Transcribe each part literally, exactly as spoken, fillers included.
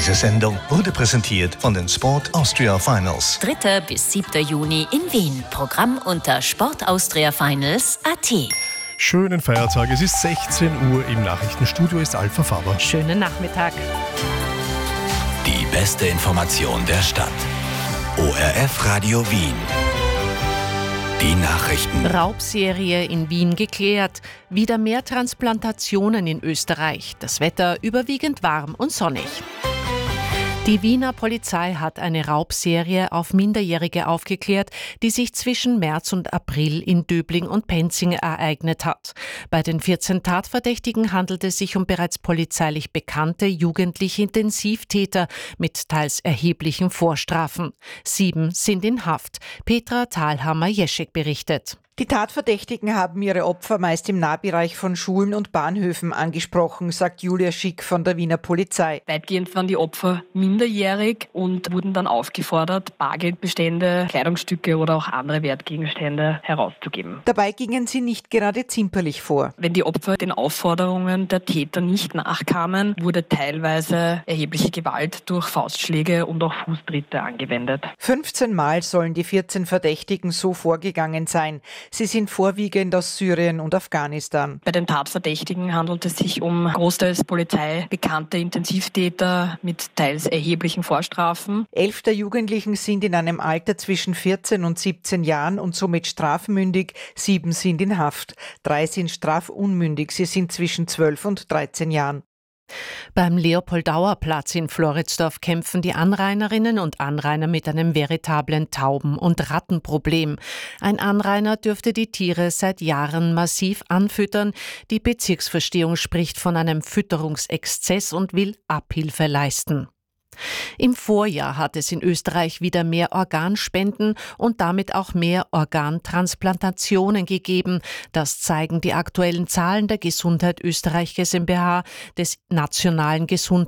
Diese Sendung wurde präsentiert von den Sport Austria Finals. dritter bis siebter Juni in Wien. Programm unter sportaustriafinals punkt at. Schönen Feiertag. Es ist sechzehn Uhr. Im Nachrichtenstudio ist Alpha Faber. Schönen Nachmittag. Die beste Information der Stadt. O R F Radio Wien. Die Nachrichten. Raubserie in Wien geklärt. Wieder mehr Transplantationen in Österreich. Das Wetter überwiegend warm und sonnig. Die Wiener Polizei hat eine Raubserie auf Minderjährige aufgeklärt, die sich zwischen März und April in Döbling und Penzing ereignet hat. Bei den vierzehn Tatverdächtigen handelt es sich um bereits polizeilich bekannte jugendliche Intensivtäter mit teils erheblichen Vorstrafen. Sieben sind in Haft. Petra Thalhammer-Jeschek berichtet. Die Tatverdächtigen haben ihre Opfer meist im Nahbereich von Schulen und Bahnhöfen angesprochen, sagt Julia Schick von der Wiener Polizei. Weitgehend waren die Opfer minderjährig und wurden dann aufgefordert, Bargeldbestände, Kleidungsstücke oder auch andere Wertgegenstände herauszugeben. Dabei gingen sie nicht gerade zimperlich vor. Wenn die Opfer den Aufforderungen der Täter nicht nachkamen, wurde teilweise erhebliche Gewalt durch Faustschläge und auch Fußtritte angewendet. fünfzehn Mal sollen die vierzehn Verdächtigen so vorgegangen sein. Sie sind vorwiegend aus Syrien und Afghanistan. Bei den Tatverdächtigen handelt es sich um großteils polizeibekannte Intensivtäter mit teils erheblichen Vorstrafen. Elf der Jugendlichen sind in einem Alter zwischen vierzehn und siebzehn Jahren und somit strafmündig. Sieben sind in Haft. Drei sind strafunmündig. Sie sind zwischen zwölf und dreizehn Jahren. Beim Leopoldauer-Platz in Floridsdorf kämpfen die Anrainerinnen und Anrainer mit einem veritablen Tauben- und Rattenproblem. Ein Anrainer dürfte die Tiere seit Jahren massiv anfüttern. Die Bezirksvorstehung spricht von einem Fütterungsexzess und will Abhilfe leisten. Im Vorjahr hat es in Österreich wieder mehr Organspenden und damit auch mehr Organtransplantationen gegeben. Das zeigen die aktuellen Zahlen der Gesundheit Österreich GmbH des Nationalen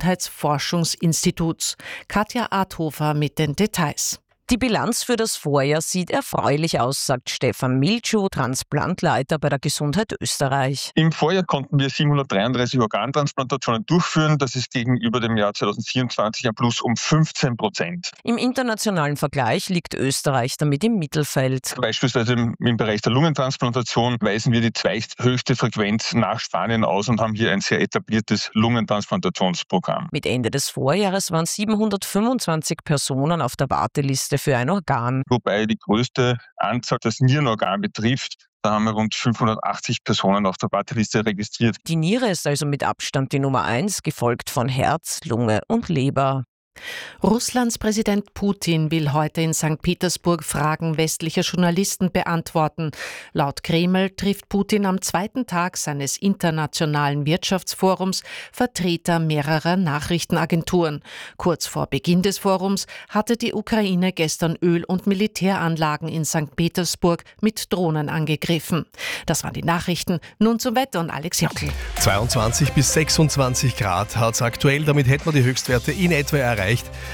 Gesundheitsforschungsinstituts. Katja Adhofer mit den Details. Die Bilanz für das Vorjahr sieht erfreulich aus, sagt Stefan Miltschuh, Transplantleiter bei der Gesundheit Österreich. Im Vorjahr konnten wir siebenhundertdreiunddreißig Organtransplantationen durchführen. Das ist gegenüber dem Jahr zweitausendvierundzwanzig ein Plus um fünfzehn Prozent. Im internationalen Vergleich liegt Österreich damit im Mittelfeld. Beispielsweise im Bereich der Lungentransplantation weisen wir die zweithöchste Frequenz nach Spanien aus und haben hier ein sehr etabliertes Lungentransplantationsprogramm. Mit Ende des Vorjahres waren siebenhundertfünfundzwanzig Personen auf der Warteliste für ein Organ. Wobei die größte Anzahl das Nierenorgan betrifft. Da haben wir rund fünfhundertachtzig Personen auf der Warteliste registriert. Die Niere ist also mit Abstand die Nummer eins, gefolgt von Herz, Lunge und Leber. Russlands Präsident Putin will heute in Sankt Petersburg Fragen westlicher Journalisten beantworten. Laut Kreml trifft Putin am zweiten Tag seines internationalen Wirtschaftsforums Vertreter mehrerer Nachrichtenagenturen. Kurz vor Beginn des Forums hatte die Ukraine gestern Öl- und Militäranlagen in Sankt Petersburg mit Drohnen angegriffen. Das waren die Nachrichten. Nun zum Wetter und Alex Jockel. zweiundzwanzig bis sechsundzwanzig Grad hat es aktuell. Damit hätten wir die Höchstwerte in etwa erreicht.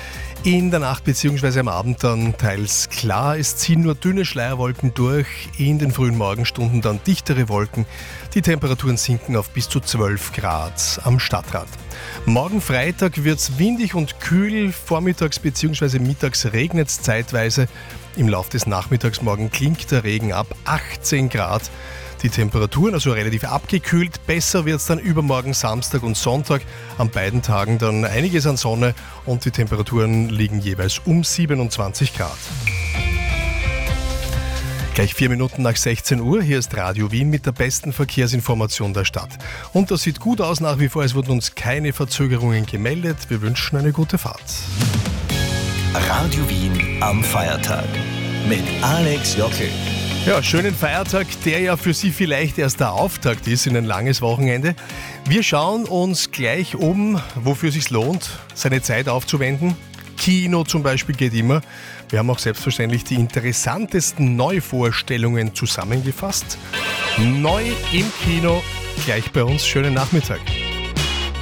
In der Nacht bzw. am Abend dann teils klar. Es ziehen nur dünne Schleierwolken durch. In den frühen Morgenstunden dann dichtere Wolken. Die Temperaturen sinken auf bis zu zwölf Grad am Stadtrand. Morgen Freitag wird es windig und kühl. Vormittags bzw. mittags regnet es zeitweise. Im Laufe des Nachmittags morgen klingt der Regen ab. achtzehn Grad. Die Temperaturen also relativ abgekühlt. Besser wird es dann übermorgen Samstag und Sonntag. An beiden Tagen dann einiges an Sonne und die Temperaturen liegen jeweils um siebenundzwanzig Grad. Gleich vier Minuten nach sechzehn Uhr. Hier ist Radio Wien mit der besten Verkehrsinformation der Stadt. Und das sieht gut aus nach wie vor. Es wurden uns keine Verzögerungen gemeldet. Wir wünschen eine gute Fahrt. Radio Wien am Feiertag mit Alex Jockel. Ja, schönen Feiertag, der ja für Sie vielleicht erst der Auftakt ist in ein langes Wochenende. Wir schauen uns gleich um, wofür es sich lohnt, seine Zeit aufzuwenden. Kino zum Beispiel geht immer. Wir haben auch selbstverständlich die interessantesten Neuvorstellungen zusammengefasst. Neu im Kino, gleich bei uns. Schönen Nachmittag.